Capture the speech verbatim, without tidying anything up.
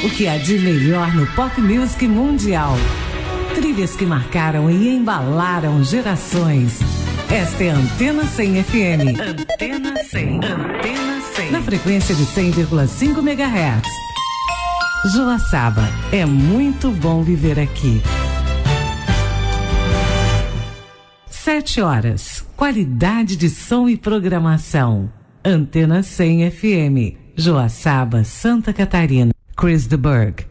O que há de melhor no pop music mundial. Trilhas que marcaram e embalaram gerações. Esta é a Antena cem F M. Antena cem. Antena cem. Na frequência de cem vírgula cinco megahertz. Joaçaba, é muito bom viver aqui. Sete horas. Qualidade de som e programação. Antena cem F M. Joaçaba, Santa Catarina. Chris de Burgh.